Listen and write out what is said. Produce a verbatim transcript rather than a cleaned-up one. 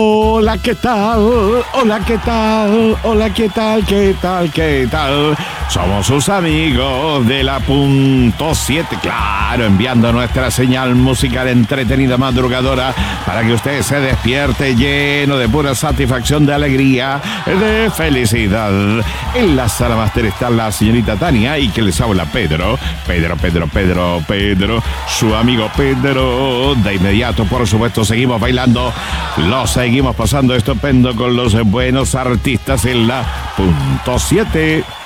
Hola, ¿qué tal? Hola, ¿qué tal? Hola, ¿qué tal? ¿Qué tal? ¿Qué tal? Somos sus amigos de la punto siete, claro, enviando nuestra señal musical entretenida madrugadora para que usted se despierte lleno de pura satisfacción, de alegría, de felicidad. En la sala máster está la señorita Tania y que les habla Pedro. Pedro, Pedro, Pedro, Pedro, su amigo Pedro. De inmediato, por supuesto, seguimos bailando, lo seguimos pasando estupendo con los buenos artistas en la punto siete.